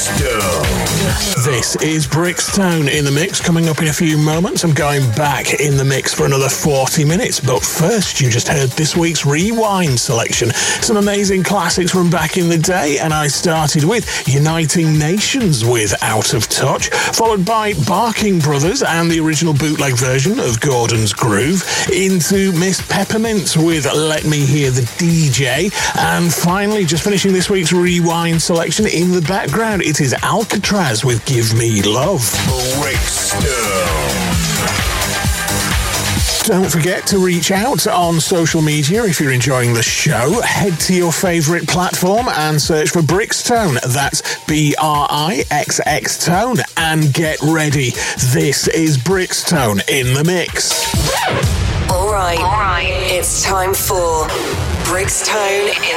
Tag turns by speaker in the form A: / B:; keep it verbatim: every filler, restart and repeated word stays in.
A: Brickstone. This is Brickstone in the mix. Coming up in a few moments, I'm going back in the mix for another forty minutes. But first, you just heard this week's Rewind selection. Some amazing classics from back in the day, and I started with Uniting Nations with Out of Touch, followed by Barking Brothers and the original bootleg version of Gordon's Groove, into Miss Peppermint with Let Me Hear the D J, and finally, just finishing this week's Rewind selection, in the background, it is Alcatraz with Give Me Love. Brickstone. Don't forget to reach out on social media if you're enjoying the show. Head to your favourite platform and search for Brickstone. That's B R I X X Tone. And get ready. This is Brickstone in the mix.
B: All right. All right. It's time for Brickstone in